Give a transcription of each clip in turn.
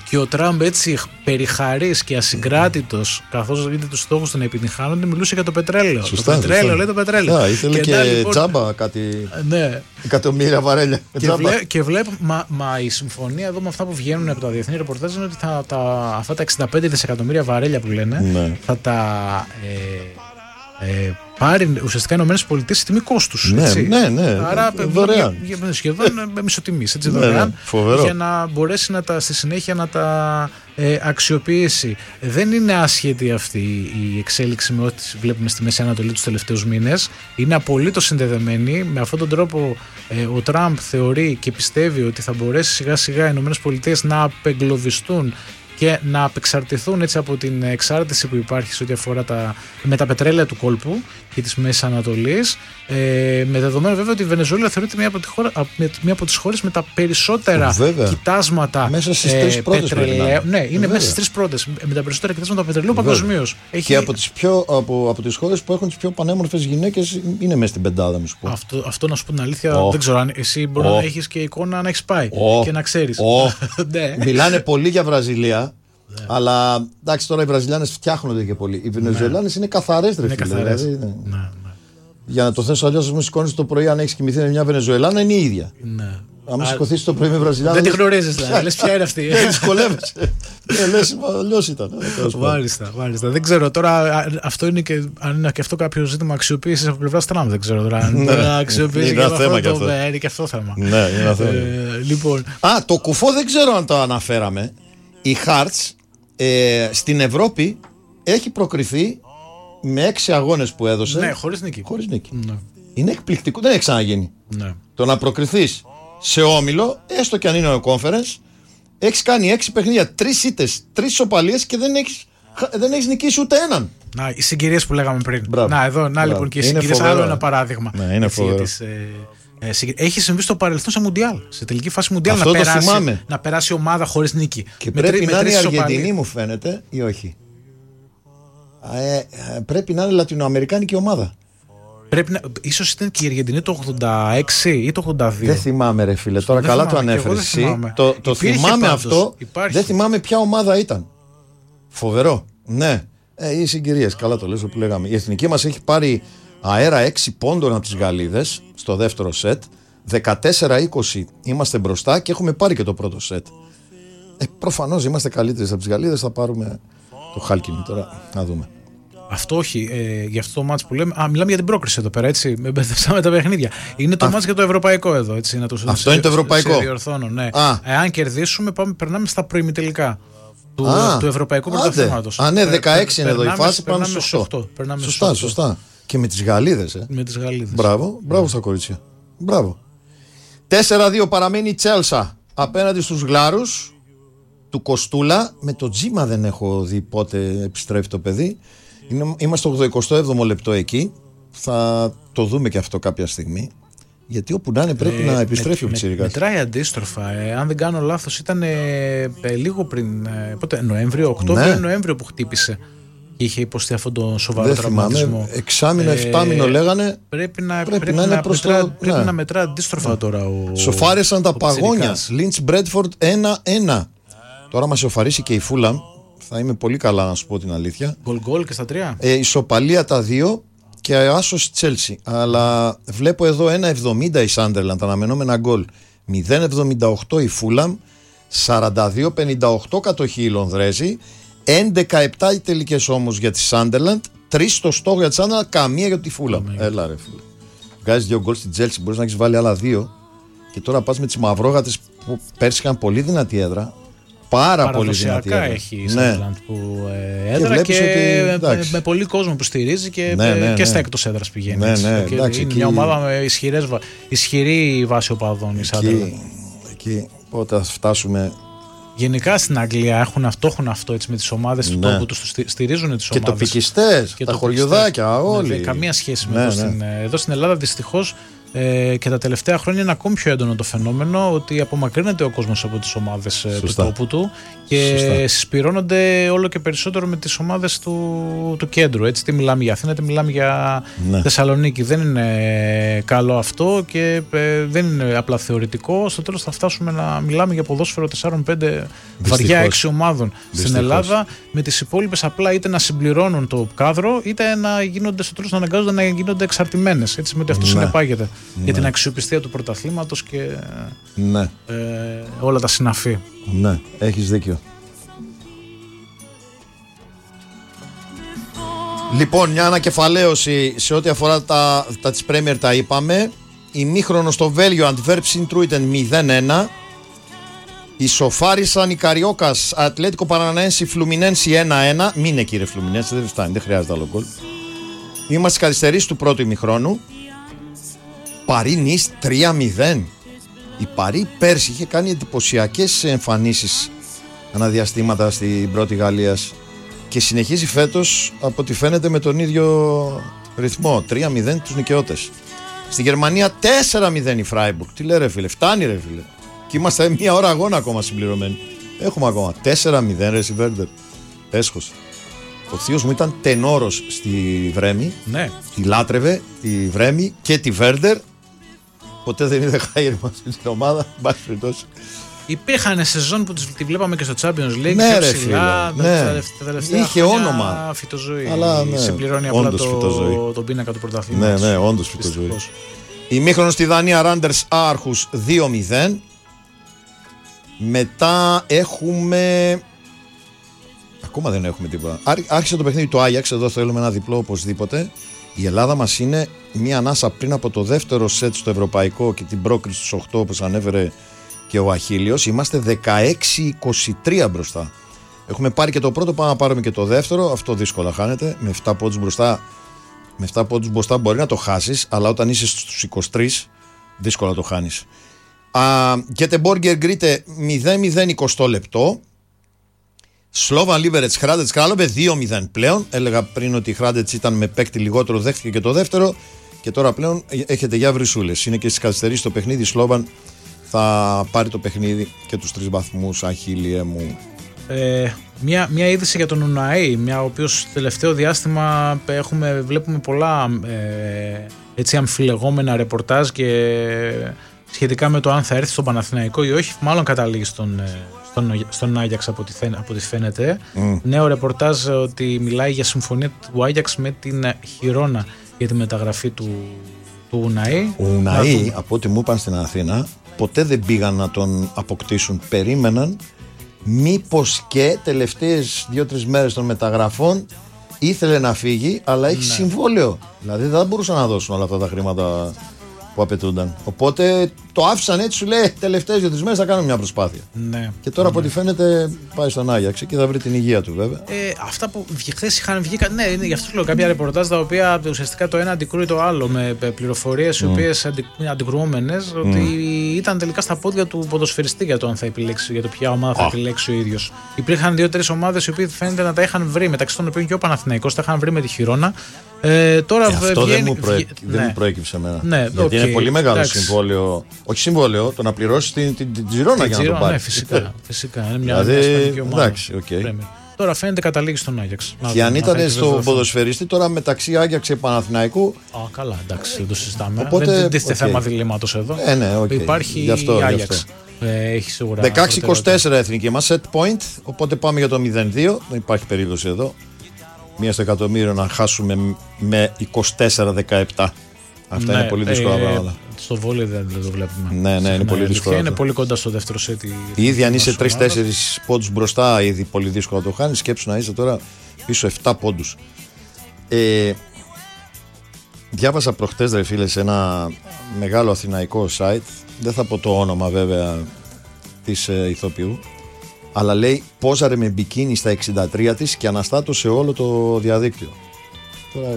Και ο Τραμπ έτσι περιχαρής και ασυγκράτητος, καθώς είδε τους στόχους του να επιτυγχάνονται, μιλούσε για το πετρέλαιο. Σωστά, το πετρέλαιο, λέει το πετρέλαιο. Ήθελε και λοιπόν, τζάμπα κάτι. Ναι. Εκατομμύρια βαρέλια. Και βλέπω, μα η συμφωνία εδώ με αυτά που βγαίνουν από τα διεθνή ρεπορτάζ είναι ότι αυτά τα 65 δισεκατομμύρια βαρέλια που λένε θα τα πάρει ουσιαστικά οι ΗΠΑ στη τιμή κόστους. Ναι. Άρα σχεδόν μισοτιμής, έτσι, δωρεάν, φοβερό. Για να μπορέσει στη συνέχεια να τα αξιοποιήσει. Δεν είναι άσχετη αυτή η εξέλιξη με ό,τι βλέπουμε στη Μέση Ανατολή τους τελευταίους μήνες. Είναι απολύτως συνδεδεμένη. Με αυτόν τον τρόπο ο Τραμπ θεωρεί και πιστεύει ότι θα μπορέσει σιγά σιγά οι ΗΠΑ να απεγκλωβιστούν και να απεξαρτηθούν έτσι από την εξάρτηση που υπάρχει σε ό,τι αφορά με τα πετρέλαια του κόλπου και της Μέσης Ανατολής, με δεδομένο βέβαια ότι η Βενεζουέλα θεωρείται μία από τις χώρες με τα περισσότερα κοιτάσματα μέσα στις τρεις πρώτες πετρελαίου. Ναι, είναι μέσα στις τρεις πρώτες με τα περισσότερα κοιτάσματα πετρελαίου παγκοσμίως. Και από τις χώρες που έχουν τις πιο πανέμορφες γυναίκες είναι μέσα στην πεντάδα, μου σου πω. Αυτό να σου πω την αλήθεια, δεν ξέρω αν εσύ μπορεί να έχεις και εικόνα να έχεις πάει και να ξέρεις. Μιλάνε πολύ για Βραζιλία. Αλλά εντάξει, τώρα οι Βραζιλιάνες φτιάχνονται και πολύ. Οι Βενεζουελάνες είναι καθαρές, ρε φίλε. Δηλαδή, για να το θέσω αλλιώς, μου σηκώνεις το πρωί, αν έχεις κοιμηθεί με μια Βενεζουελάνα, είναι η ίδια. Αν σηκωθείς το πρωί με Βραζιλιάνα. Δεν τη γνωρίζεις, δηλαδή. Λες ποια είναι αυτή. Δεν δυσκολεύεσαι. Λες, αλλιώς ήταν. Μάλιστα. Δεν ξέρω τώρα, αυτό είναι και αν είναι και αυτό κάποιο ζήτημα αξιοποίησης από πλευράς Τραμπ. Δεν ξέρω τώρα. Αν αξιοποίηση και αυτό είναι και αυτό θέμα. Ναι, είναι ένα θέμα. Το κουφό δεν ξέρω αν το αναφέραμε. Η Hearts στην Ευρώπη έχει προκριθεί με 6 αγώνες που έδωσε. Ναι, χωρίς νίκη. Ναι. Είναι εκπληκτικό, δεν έχει ξαναγίνει. Ναι. Το να προκριθείς σε όμιλο, έστω και αν είναι ο Conference, έχεις κάνει 6 παιχνίδια, 3 ήττες, 3 ισοπαλίες και δεν έχεις νικήσει ούτε έναν. Να, οι συγκυρίες που λέγαμε πριν. Μπράβο. Λοιπόν και οι συγκυρίες, άλλο ένα παράδειγμα. Ναι, είναι φοβερό. Έχει συμβεί στο παρελθόν σε Μουντιάλ. Σε τελική φάση Μουντιάλ να περάσει ομάδα χωρίς νίκη. Και πρέπει να είναι η Αργεντινή, μου φαίνεται, ή όχι. Πρέπει να είναι λατινοαμερικάνικη ομάδα. Ίσως ήταν και η Αργεντινή το 86 ή το 82. Δεν θυμάμαι, ρε φίλε. Τώρα καλά το ανέφερες εσύ. Το θυμάμαι αυτό. Δεν θυμάμαι ποια ομάδα ήταν. Φοβερό. Ναι. Οι συγκυρίες. Καλά το λες που λέγαμε. Η εθνική μας έχει πάρει αέρα 6 πόντων από τις Γαλλίδες στο δεύτερο σετ. 14-20 είμαστε μπροστά και έχουμε πάρει και το πρώτο σετ. Προφανώς είμαστε καλύτερες από τις Γαλλίδες. Θα πάρουμε το χάλκινι τώρα. Να δούμε. Αυτό όχι, για αυτό το μάτς που λέμε. Μιλάμε για την πρόκριση εδώ πέρα, έτσι. Με μπερδεύσαμε τα παιχνίδια. Είναι το μάτς για το ευρωπαϊκό εδώ, έτσι. Αυτό είναι το ευρωπαϊκό. Σε διορθώνω, ναι. Εάν κερδίσουμε, περνάμε στα προημιτελικά του ευρωπαϊκού πρωταθλήματος. Ναι, 16 είναι εδώ η φάση. Πάμε στο 8. Σωστά. Και με τις Γαλλίδες. Με τις Γαλλίδες. Μπράβο στα κορίτσια. Μπράβο. 4-2 παραμένει η Τσέλσα απέναντι στους Γλάρους του Κοστούλα. Με το Τζίμα δεν έχω δει πότε επιστρέφει το παιδί. Είμαστε στο 87ο λεπτό εκεί. Θα το δούμε και αυτό κάποια στιγμή. Γιατί όπου να είναι πρέπει να επιστρέφει ο Πιτσιρικάς. Μετράει αντίστροφα. Αν δεν κάνω λάθος, ήταν λίγο πριν. Πότε, Νοέμβριο, Οκτώβριο-Νοέμβριο που χτύπησε. Είχε υποστεί αυτόν τον σοβαρό τραυματισμό. Εξάμηνο, 7μηνο λέγανε. Πρέπει να μετρά αντίστροφα τώρα. Σοφάρισαν τα παγόνια. Λίντς Μπρέντφορντ 1-1. Τώρα μας σοφαρίσει και η Φούλαμ. Θα είμαι πολύ καλά να σου πω την αλήθεια. Γκολ και στα 3. Ισοπαλία τα 2 και άσος Τσέλσι. Αλλά βλέπω εδώ 1,70 η Σάντερλαντ, αναμενόμενα γκολ. 0,78 η Φούλαμ. 42-58 κατοχή η Λονδρέζη. 11-7 οι τελικές όμως για τη Σάντερλαντ. 3 στο στόχο για τη Σάντερλαντ, καμία για τη Φούλαμ. Έλα ρε φίλε. Βγάζεις 2 γκολ στην Τσέλσι, μπορείς να έχεις βάλει άλλα 2. Και τώρα πας με τις μαυρόγατες που πέρσι είχαν πολύ δυνατή έδρα. Πάρα πολύ δυνατή έδρα. Έχει η Σάντερλαντ που έδρα και με πολύ κόσμο που στηρίζει και στα εκτός έδρας πηγαίνει. Είναι μια ομάδα με ισχυρή βάση οπαδών η Σάντερλαντ. Εκεί πότε θα φτάσουμε. Γενικά στην Αγγλία έχουν αυτό έτσι, με τις ομάδες του τόπου τους, στηρίζουν τις ομάδες. Και τοπικιστές, τα χωριουδάκια, όλοι. Καμία σχέση με εδώ στην Ελλάδα. Δυστυχώς Και τα τελευταία χρόνια είναι ακόμη πιο έντονο το φαινόμενο ότι απομακρύνεται ο κόσμος από τις ομάδες του τόπου του και συσπυρώνονται όλο και περισσότερο με τις ομάδες του κέντρου. Έτσι, τι μιλάμε για Αθήνα, τι μιλάμε για Θεσσαλονίκη. Δεν είναι καλό αυτό και δεν είναι απλά θεωρητικό. Στο τέλος θα φτάσουμε να μιλάμε για ποδόσφαιρο 4-5 βαριά 6 ομάδων στην Ελλάδα, με τις υπόλοιπες απλά είτε να συμπληρώνουν το κάδρο είτε να γίνονται στο τέλος, να αναγκάζονται να γίνονται εξαρτημένες. Έτσι, με ότι αυτό συνεπάγεται για την αξιοπιστία του πρωταθλήματος και όλα τα συναφή. Ναι, έχεις δίκιο. Λοιπόν, μια ανακεφαλαίωση σε ό,τι αφορά τα της Premier τα είπαμε. Ημίχρονο στο Βέλγιο, Αντβέρπ συν Τρούιτεν 0-1. Ισοφάρισαν οι Καριόκας, Ατλέτικο Παραναένση, Φλουμινένση 1-1. Μείνε κύριε Φλουμινένση, δεν φτάνει, δεν χρειάζεται άλλο γκολ. Είμαστε καθυστερήσεις του πρώτου ημιχρόνου. Παρί Νις 3-0. Η Παρί πέρσι είχε κάνει εντυπωσιακές εμφανίσεις αναδιαστήματα στην πρώτη Γαλλίας και συνεχίζει φέτος από ό,τι φαίνεται με τον ίδιο ρυθμό. 3-0 τους νικαιώτες. Στη Γερμανία 4-0 η Φράιμπουργκ. Τι λέει ρε φίλε, φτάνει ρε φίλε. Και είμαστε μια ώρα αγώνα ακόμα συμπληρωμένοι. Έχουμε ακόμα 4-0 ρε Σιβέρντερ. Έσχος. Ο θείος μου ήταν τενόρος στη Βρέμη. Ναι. Τη λάτρευε, τη Βρέμη και τη Βέρντερ. Ποτέ δεν είδε χάιρμα στην ομάδα. Μπας περιπτώσει. Υπήρχαν σεζόν που τη βλέπαμε και στο Champions League. Ναι, πιο ψηλά. Τα τελευταία είχε όνομα. Φυτοζωή. Αλλά ναι. Συμπληρώνει απλά τον πίνακα του πρωταθλήματος. Ναι, όντως φυτοζωή. Ημίχρονο στη Δανία, Ράντερς Άρχους 2-0. Μετά έχουμε. Ακόμα δεν έχουμε τίποτα. Άρχισε το παιχνίδι του Άγιαξ. Εδώ θέλουμε ένα διπλό οπωσδήποτε. Η Ελλάδα μας είναι μία ανάσα πριν από το δεύτερο σετ στο ευρωπαϊκό και την πρόκριση στους 8 όπως ανέφερε και ο Αχίλιος. Είμαστε 16-23 μπροστά. Έχουμε πάρει και το πρώτο, πάμε να πάρουμε και το δεύτερο. Αυτό δύσκολα χάνεται. Με 7 πόντους μπροστά. Με 7 πόντους μπροστά μπορεί να το χάσεις, αλλά όταν είσαι στους 23 δύσκολα το χάνεις. Γκέτεμποργκερ Γκρίτε 0-0 20 λεπτό. Σλόβαν Λίβερετς Χράντετς Κράλοβε 2-0 πλέον. Έλεγα πριν ότι η Χράντετς ήταν με παίκτη λιγότερο, δέχτηκε και το δεύτερο. Και τώρα πλέον έχετε για βρυσούλες. Είναι και στις καθυστερήσεις το παιχνίδι. Η Σλόβαν θα πάρει το παιχνίδι και τους 3 βαθμούς, Αχίλιε μου. Μια είδηση για τον Ουναή, ο οποίος τελευταίο διάστημα βλέπουμε πολλά έτσι αμφιλεγόμενα ρεπορτάζ και σχετικά με το αν θα έρθει στον Παναθηναϊκό ή όχι. Μάλλον καταλήγει στον Άγιαξ από ό,τι φαίνεται. Νέο ρεπορτάζ ότι μιλάει για συμφωνία του Άγιαξ με την Χιρόνα για τη μεταγραφή του Ουναή. Ο Ουναή, από ό,τι μου είπαν στην Αθήνα, ποτέ δεν πήγαν να τον αποκτήσουν. Περίμεναν μήπως και τελευταίες 2-3 μέρες των μεταγραφών ήθελε να φύγει, αλλά έχει συμβόλαιο. Δηλαδή δεν μπορούσαν να δώσουν όλα αυτά τα χρήματα που απαιτούνταν. Οπότε το άφησαν έτσι, σου λέει τελευταίες 2-3 μέρες θα κάνω μια προσπάθεια. Ναι. Και τώρα από ό,τι φαίνεται πάει στον Άγιαξ και θα βρει την υγεία του βέβαια. Αυτά που χθες είχαν βγει, ναι, είναι γι' αυτό λέω κάποια ρεπορτάζ τα οποία ουσιαστικά το ένα αντικρούει το άλλο με πληροφορίες οι οποίες είναι αντικρουόμενες ότι ήταν τελικά στα πόδια του ποδοσφαιριστή για το αν θα επιλέξει, για το ποια ομάδα θα επιλέξει ο ίδιος. Υπήρχαν 2-3 ομάδες οι οποίοι φαίνεται να τα είχαν βρει, μεταξύ των οποίων και ο Παναθηναϊκός τα είχαν βρει με τη Χιρόνα. Τώρα αυτό δεν μου προέκυψε εμένα. Ναι, γιατί είναι πολύ μεγάλο συμβόλαιο. Όχι συμβόλαιο, το να πληρώσει την Τζιρόνα για να το πάρει. Ναι, φυσικά. Είναι μια ισπανική ομάδα. Εντάξει, okay. Τώρα φαίνεται καταλήγει στον Άγιαξ. Και αν ήταν στο ποδοσφαιριστή, τώρα μεταξύ Άγιαξ και Παναθηναϊκού. Καλά, εντάξει, δεν το συζητάμε. Οπότε, δεν τίθεται θέμα διλήμματος εδώ. Υπάρχει η Άγιαξ. Έχει σίγουρα. 16-24 εθνική μας set point. Οπότε πάμε για το 0-2. Δεν υπάρχει περίπτωση εδώ. 1 στο εκατομμύριο να χάσουμε με 24-17. Αυτά είναι πολύ δύσκολα πράγματα. Στο βόλεϊ δεν το βλέπουμε. Ναι, είναι πολύ δύσκολο. Είναι πολύ κοντά στο δεύτερο σετ. Ήδη αν είσαι 3-4 πόντους μπροστά, ήδη πολύ δύσκολο να το χάνεις. Σκέψου να είσαι τώρα πίσω 7 πόντους. Διάβασα προχτές ρε φίλε σε ένα μεγάλο αθηναϊκό site. Δεν θα πω το όνομα βέβαια της ηθοποιού. Αλλά λέει πόζαρε με μπικίνι στα 63 της και αναστάτωσε όλο το διαδίκτυο. Τώρα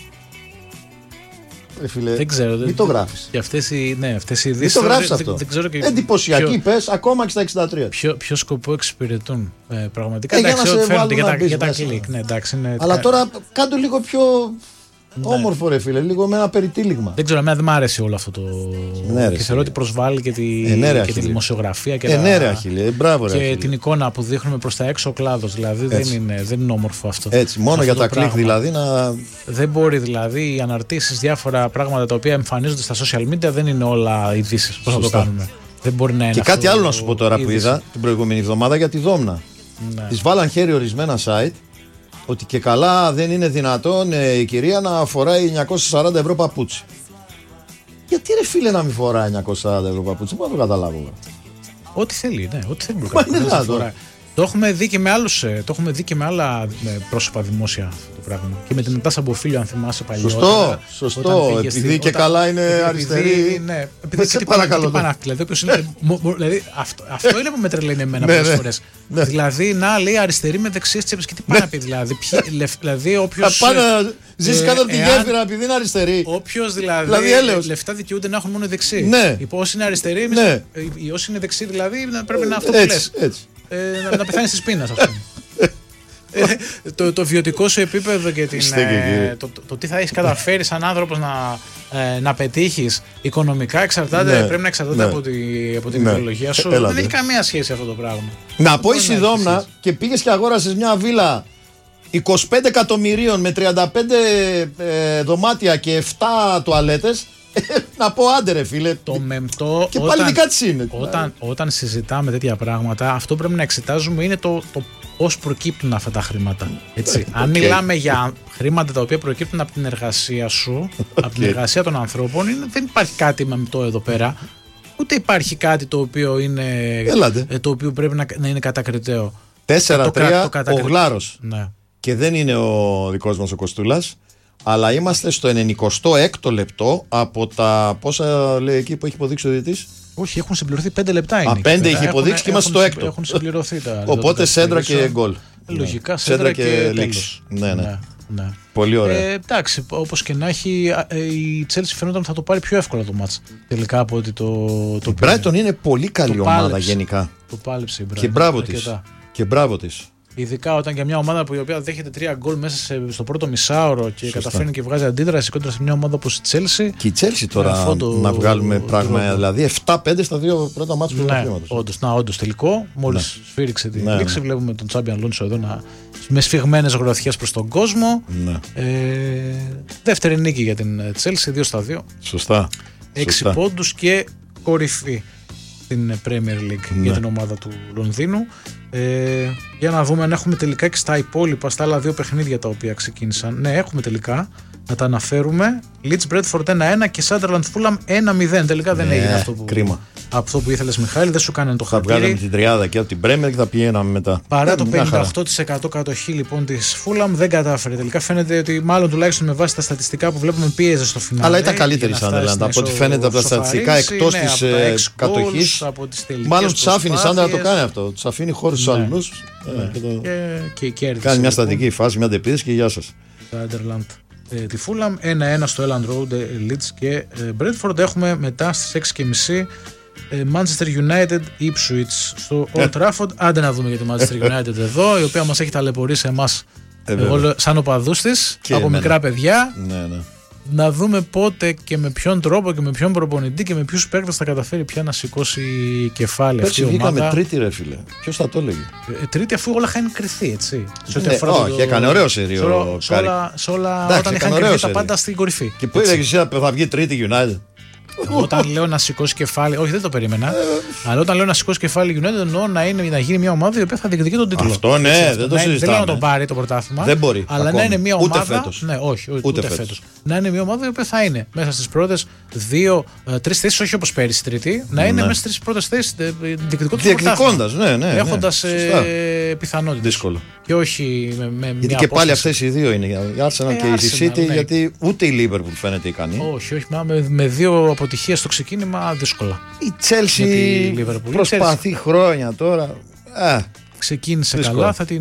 φίλε, δεν ξέρω, μην το γράφεις. Και αυτές οι ειδήσεις. Μην το γράφεις αυτό. Εντυπωσιακή πες ακόμα και στα 63. Ποιο σκοπό εξυπηρετούν. Πραγματικά εντάξει, φαίνονται για τα κλικ. Ναι, εντάξει, αλλά τώρα κάτω λίγο πιο Όμορφο ρε φίλε, λίγο με ένα περιτύλιγμα. Δεν ξέρω, εμένα δεν μου άρεσε όλο αυτό το. Ναι, και θεωρώ ότι προσβάλλει και τη δημοσιογραφία και, την εικόνα που δείχνουμε προς τα έξω ο κλάδος. Δηλαδή δεν είναι όμορφο αυτό. Έτσι, μόνο για τα κλικ δηλαδή να. Δεν μπορεί δηλαδή οι αναρτήσεις, διάφορα πράγματα τα οποία εμφανίζονται στα social media δεν είναι όλα ειδήσεις. Πώς θα το κάνουμε. Δεν μπορεί να είναι. Και κάτι άλλο να σου πω τώρα που είδα την προηγούμενη εβδομάδα για τη Δόμνα. Της βάλαν χέρι ορισμένα site. Ότι και καλά δεν είναι δυνατόν η κυρία να φοράει 940 ευρώ παπούτσι. Γιατί ρε φίλε να μην φοράει 940 ευρώ παπούτσι, δεν μπορώ να το καταλάβω. Ό,τι θέλει, ναι, ό,τι θέλει. Μα είναι δυνατόν. Το έχουμε δει και με άλλα πρόσωπα δημόσια αυτό το πράγμα. Και με την Νατάσα Μποφίλιο, αν θυμάσαι παλιότερα. Σωστό. Επειδή και καλά είναι αριστερή. Ναι, επειδή και παρακαλώ. Δηλαδή αυτό είναι που με τρελαίνει εμένα πολλές φορές. Δηλαδή να λέει αριστερή με δεξιές τσέπες και τι πάει να πει δηλαδή. Δηλαδή όποιος. Θα πάνε να ζήσει κάτω από τη γέφυρα επειδή είναι αριστερή. Όποιος δηλαδή λεφτά δικαιούνται να έχουν μόνο δεξί. Όσοι είναι αριστεροί, όσοι είναι δεξί δηλαδή πρέπει να αυτό που λες. Να πεθάνει τη πείνα, ας πούμε. Το βιωτικό σου επίπεδο και το τι θα έχει καταφέρει σαν άνθρωπος να πετύχεις οικονομικά πρέπει να εξαρτάται από την ιδεολογία σου. Δεν έχει καμία σχέση αυτό το πράγμα. Να πω η Δόμνα και πήγες και αγόρασες μια βίλα 25 εκατομμυρίων με 35 δωμάτια και 7 τουαλέτες. Να πω άντε ρε φίλε. Το μεμπτό. Και πάλι δικά της είναι. Όταν συζητάμε τέτοια πράγματα, αυτό πρέπει να εξετάζουμε είναι το πώς προκύπτουν αυτά τα χρήματα. Έτσι. Αν μιλάμε για χρήματα τα οποία προκύπτουν από την εργασία σου, από την εργασία των ανθρώπων, δεν υπάρχει κάτι μεμπτό εδώ πέρα. Ούτε υπάρχει κάτι το οποίο, το οποίο πρέπει να είναι κατακριτέο. 4-3 ο Γλάρος. Ναι. Και δεν είναι ο δικός μας ο Κοστούλας. Αλλά είμαστε στο 96ο λεπτό από τα πόσα λέει εκεί που έχει υποδείξει ο διαιτητής. Όχι, έχουν συμπληρωθεί 5 λεπτά. 5 έχει υποδείξει και είμαστε στο 6ο. Έχουν συμπληρωθεί τα. Οπότε σέντρα και γκολ. Λογικά σέντρα και τέλος. Ναι. Πολύ ωραία. Εντάξει, όπως και να έχει, η Chelsea φαίνονταν θα το πάρει πιο εύκολα το μάτς τελικά από ότι το η Brighton είναι πολύ καλή ομάδα γενικά. Το πάλεψε η Brighton. Και μπράβο της. Ειδικά όταν για μια ομάδα η οποία δέχεται 3 γκολ μέσα στο πρώτο μισάωρο και καταφέρνει και βγάζει αντίδραση κόντρα σε μια ομάδα όπως η Chelsea. Και η Chelsea τώρα να βγάλουμε πράγμα. Δηλαδή 7-5 στα 2 πρώτα μάτς του πρωταθλήματος. Όντως τελικό. Μόλις σφύριξε την λήξη, βλέπουμε τον Τσάμπι Αλόνσο εδώ με σφιγμένες γροθιές προς τον κόσμο. Δεύτερη νίκη για την Chelsea, 2-2. Σωστά. 6 πόντους και κορυφή στην Premier League για την ομάδα του Λονδίνου. Για να δούμε αν έχουμε τελικά και στα υπόλοιπα, στα άλλα 2 παιχνίδια τα οποία ξεκίνησαν. Ναι, έχουμε τελικά. Να τα αναφέρουμε. Leeds Bradford 1-1 και Sunderland Fulham 1-0. Τελικά δεν έγινε αυτό που ήθελες, Μιχάλη. Δεν σου κάνανε το χαρτί. Θα βγάλαμε την τριάδα και από την Premier και θα πηγαίναμε μετά. Παρά το 58% κατοχή λοιπόν της Fulham δεν κατάφερε. Τελικά φαίνεται ότι μάλλον τουλάχιστον με βάση τα στατιστικά που βλέπουμε πίεζε στο φινάλε. Αλλά ήταν καλύτερη η Sunderland από ό,τι φαίνεται από τα στατιστικά εκτός της κατοχής. Μάλλον τους άφηνε η Sunderland να το κάνει αυτό. Τους αφήνει χώρους στους αλλούς. Και κάνει μια στατική φάση, μια αντεπίθεση και γεια σας. Τη Fulham 1-1 στο Elland Road, Leeds και Brentford. Έχουμε μετά στις 6.30 Manchester United Ipswich στο Old Trafford. Άντε να δούμε για τη Manchester United εδώ, η οποία μας έχει ταλαιπωρήσει εμάς σαν οπαδούς της από μικρά παιδιά. Να δούμε πότε και με ποιον τρόπο και με ποιον προπονητή και με ποιους παίκτες θα καταφέρει πια να σηκώσει κεφάλι αυτή η ομάδα. Βγήκαμε τρίτη ρε φίλε. Ποιος θα το έλεγε. Τρίτη αφού όλα είχαν κρυθεί έτσι. Όχι, έκανε ωραίο σερίο. Σε όλα όταν είχαν κρυθεί τα πάντα στην κορυφή. Και πού έλεγες εσύ θα βγει τρίτη United. Όταν λέω να σηκώσει κεφάλι, όχι δεν το περίμενα. Αλλά όταν λέω να σηκώσει κεφάλι United εννοώ να γίνει μια ομάδα η οποία θα διεκδικεί τον τίτλο. Αυτό ναι, δεν το συζητάμε. Δεν λέω να τον πάρει το πρωτάθλημα. Δεν μπορεί. Αλλά να είναι μια ομάδα. Ούτε φέτος. Ναι, όχι, ούτε φέτος. Να είναι μια ομάδα η οποία θα είναι μέσα στις πρώτες 2-3 θέσεις, όχι όπως πέρυσι τρίτη, να είναι μέσα στις πρώτες θέσεις διεκδικώντας, ναι. Έχοντας πιθανότητες. Δύσκολο. Και όχι με γιατί και πάλι αυτές οι δύο είναι. Η Arsenal και η City, γιατί ούτε η Liverpool φαίνεται ικανή. Όχι, με 2 αποτυχίες στο ξεκίνημα δύσκολα. Η Chelsea προσπαθεί χρόνια τώρα. Ξεκίνησε καλά, θα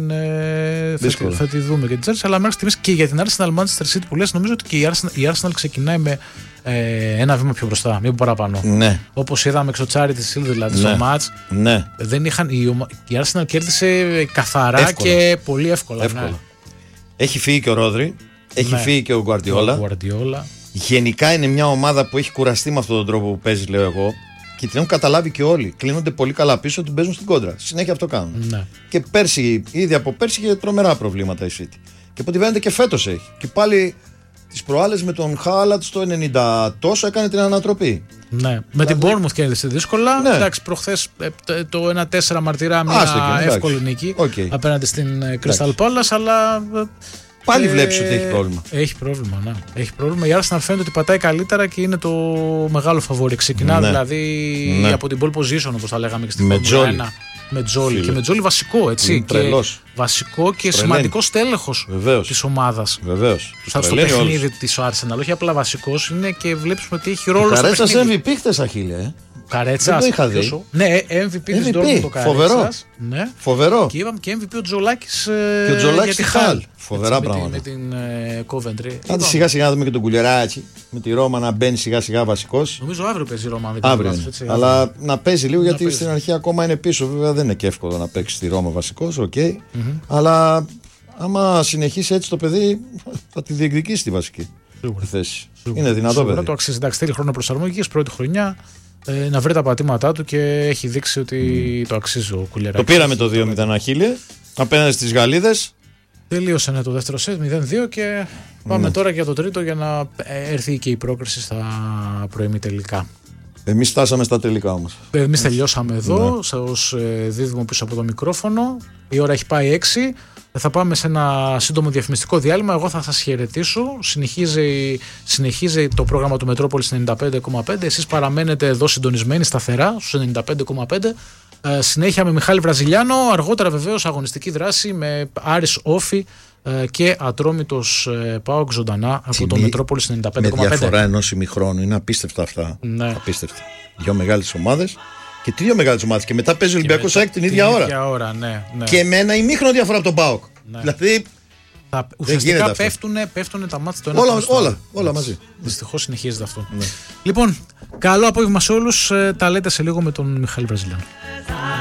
τη δούμε και την Chelsea, αλλά μέχρι στιγμής και για την Arsenal Manchester City που λες, νομίζω ότι και η Arsenal ξεκινάει με ένα βήμα πιο μπροστά, μη παραπάνω. Ναι. Όπως είδαμε στο Charity Shield, δηλαδή στο match. Ναι. Η Arsenal κέρδισε καθαρά εύκολα. Και πολύ εύκολα. Ναι. Έχει φύγει και ο Ρόδρυ. Έχει φύγει και ο Γκουαρντιόλα. Γενικά είναι μια ομάδα που έχει κουραστεί με αυτόν τον τρόπο που παίζει, λέω εγώ. Και την έχουν καταλάβει και όλοι. Κλείνονται πολύ καλά πίσω, την παίζουν στην κόντρα. Συνέχεια αυτό κάνουν. Ναι. Και πέρσι, ήδη από πέρσι, είχε τρομερά προβλήματα η City. Και από ό,τι φαίνεται και φέτος έχει. Και πάλι τις προάλλες με τον Χάλαντ στο 90 τόσο έκανε την ανατροπή. Ναι. Με την Bournemouth κέρδισε δύσκολα. Ναι. Εντάξει, προχθές το 1-4 μαρτυρά μια εύκολη νίκη απέναντι στην Crystal Palace, αλλά. Πάλι βλέπεις ότι έχει πρόβλημα. Έχει πρόβλημα, ναι. Έχει πρόβλημα. Η Arsenal φαίνεται ότι πατάει καλύτερα και είναι το μεγάλο φαβόρι. Ξεκινά δηλαδή από την pole position, όπως τα λέγαμε και στην Φόρμουλα 1. Με Τζόλι. Και με Τζόλι βασικό, έτσι. Βασικό και σημαντικό τέλεχος της ομάδας. Βεβαίως. Στο παιχνίδι της Arsenal. Όχι απλά βασικός, είναι και βλέπεις ότι έχει ρόλο στο παιχνίδι. Καρέτσας MVP χτες, Αχίλια. Καρέτσας. Δεν το είχα δει. Ναι, MVP της Dortmund το Καρέτσας. Ναι. Φοβερό. Και είπαμε και MVP ο Τζολάκης για τη Χαλ. Φοβερά πράγματα. Με την Coventry. Άντε σιγά σιγά να δούμε και τον Κουλιεράκη. Με τη Ρώμα να μπαίνει σιγά σιγά βασικός. Νομίζω αύριο παίζει η Ρώμα. Αύριο. Αλλά να παίζει λίγο γιατί στην αρχή ακόμα είναι πίσω. Βέβαια δεν είναι και εύκολο να παίξει στη Ρώμα βασικός. Αλλά άμα συνεχίσει έτσι το παιδί θα τη διεκδικήσει τη βασική θέση. Είναι δυνατό παιδί. Το αξίζει. Εντάξει, θέλει χρόνο προσαρμογής, πρώτη χρονιά. Να βρει τα πατήματά του και έχει δείξει ότι το αξίζει ο Κουλιεράκης. Το πήραμε το 2-0 Αχίλια απέναντι στις Γαλλίδες. Τελείωσε το δεύτερο σετ 0-2 και πάμε τώρα για το τρίτο για να έρθει και η πρόκριση στα προημιτελικά. Εμείς φτάσαμε στα τελικά όμως. Εμείς τελειώσαμε εδώ ως δίδυμο πίσω από το μικρόφωνο. Η ώρα έχει πάει 6. Θα πάμε σε ένα σύντομο διαφημιστικό διάλειμμα. Εγώ θα σας χαιρετήσω. Συνεχίζει το πρόγραμμα του Μετρόπολης 95,5. Εσείς παραμένετε εδώ συντονισμένοι σταθερά στους 95,5. Συνέχεια με Μιχάλη Βραζιλιάνο. Αργότερα βεβαίως αγωνιστική δράση με Άρης Όφη και Ατρόμητος ΠΑΟΚ ζωντανά από το Μετρόπολης 95,5. Με διαφορά ενός ημιχρόνου. Είναι απίστευτα αυτά. Ναι. Απίστευτα. Δύο μεγάλες ομάδες. Και τρία μεγάλες ομάδες. Και μετά παίζει ο Ολυμπιακός ΑΕΚ την ίδια ώρα. Ναι. Και με ένα ημίχρονο διαφορά από τον ΠΑΟΚ. Ναι. Δηλαδή. Ουσιαστικά πέφτουν τα μάτια το ένα όλα μαζί. Δυστυχώς συνεχίζεται αυτό. Ναι. Λοιπόν, καλό απόγευμα σε όλους. Τα λέτε σε λίγο με τον Μιχάλη Βραζιλιάνο.